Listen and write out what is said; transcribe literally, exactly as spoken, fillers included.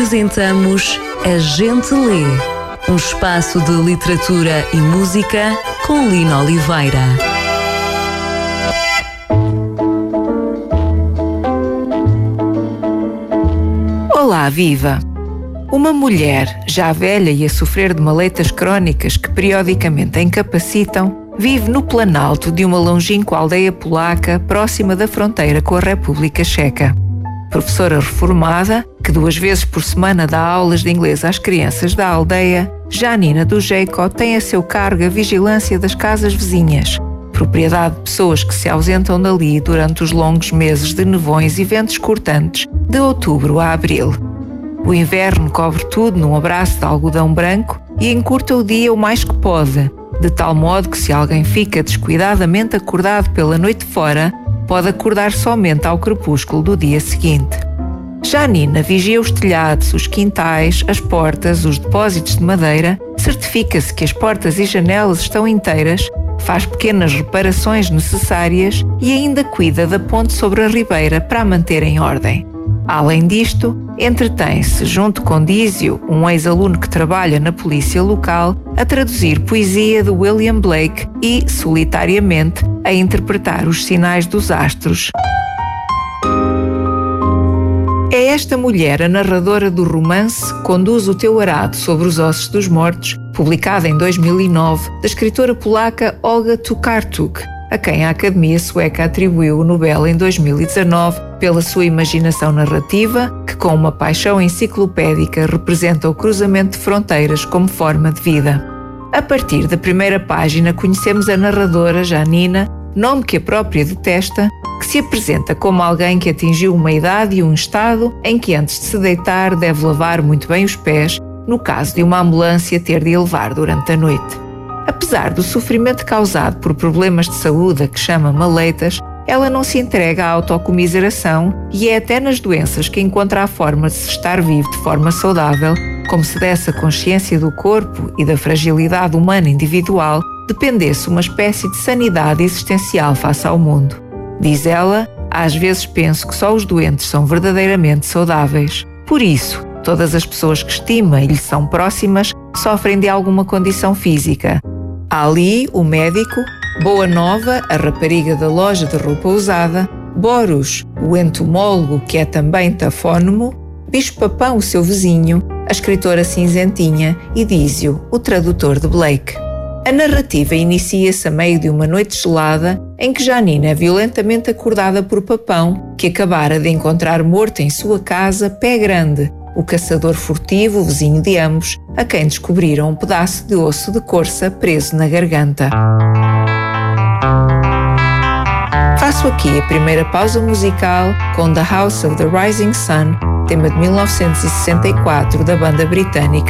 Apresentamos A Gente Lê, um espaço de literatura e música com Lina Oliveira. Olá, viva! Uma mulher, já velha e a sofrer de maleitas crónicas que periodicamente a incapacitam, vive no planalto de uma longínqua aldeia polaca próxima da fronteira com a República Checa. Professora reformada, que duas vezes por semana dá aulas de inglês às crianças da aldeia, Janina Dujejko tem a seu cargo a vigilância das casas vizinhas, propriedade de pessoas que se ausentam dali durante os longos meses de nevões e ventos cortantes de outubro a abril. O inverno cobre tudo num abraço de algodão branco e encurta o dia o mais que pode, de tal modo que se alguém fica descuidadamente acordado pela noite fora, pode acordar somente ao crepúsculo do dia seguinte. Janina vigia os telhados, os quintais, as portas, os depósitos de madeira, certifica-se que as portas e janelas estão inteiras, faz pequenas reparações necessárias e ainda cuida da ponte sobre a ribeira para a manter em ordem. Além disto, entretém-se, junto com Dísio, um ex-aluno que trabalha na polícia local, a traduzir poesia de William Blake e, solitariamente, a interpretar os sinais dos astros. É esta mulher a narradora do romance Conduz o Teu Arado sobre os Ossos dos Mortos, publicada em dois mil e nove, da escritora polaca Olga Tokarczuk, a quem a Academia Sueca atribuiu o Nobel em dois mil e dezanove pela sua imaginação narrativa, que com uma paixão enciclopédica representa o cruzamento de fronteiras como forma de vida. A partir da primeira página conhecemos a narradora Janina, nome que a própria detesta, que se apresenta como alguém que atingiu uma idade e um estado em que antes de se deitar deve lavar muito bem os pés, no caso de uma ambulância ter de a levar durante a noite. Apesar do sofrimento causado por problemas de saúde a que chama maleitas, ela não se entrega à autocomiseração e é até nas doenças que encontra a forma de se estar vivo de forma saudável, como se dessa consciência do corpo e da fragilidade humana individual dependesse uma espécie de sanidade existencial face ao mundo. Diz ela, às vezes penso que só os doentes são verdadeiramente saudáveis. Por isso, todas as pessoas que estima e lhe são próximas sofrem de alguma condição física. Ali, o médico, Boa Nova, a rapariga da loja de roupa usada, Boros, o entomólogo que é também tafónomo, Bicho-Papão, o seu vizinho, a escritora cinzentinha e Dísio, o tradutor de Blake. A narrativa inicia-se a meio de uma noite gelada em que Janina é violentamente acordada por Papão, que acabara de encontrar morto em sua casa Pé Grande, o caçador furtivo, vizinho de ambos, a quem descobriram um pedaço de osso de corça preso na garganta. Faço aqui a primeira pausa musical com The House of the Rising Sun, tema de mil novecentos e sessenta e quatro da banda britânica